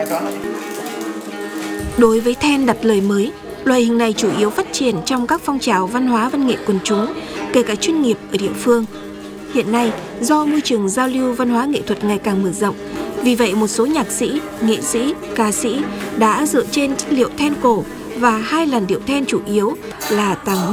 Đối với then đặt lời mới, loại hình này chủ yếu phát triển trong các phong trào văn hóa văn nghệ quần chúng, kể cả chuyên nghiệp ở địa phương. Hiện nay, do môi trường giao lưu văn hóa nghệ thuật ngày càng mở rộng, vì vậy một số nhạc sĩ, nghệ sĩ, ca sĩ đã dựa trên chất liệu then cổ và hai làn điệu then chủ yếu là tàng mốc